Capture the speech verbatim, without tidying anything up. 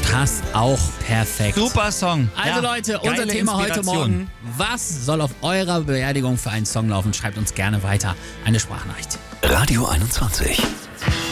Passt auch perfekt. Super Song. Also ja, Leute, unser geile Thema heute Inspiration. Morgen. Was soll auf eurer Beerdigung für einen Song laufen? Schreibt uns gerne weiter eine Sprachnachricht. Radio einundzwanzig.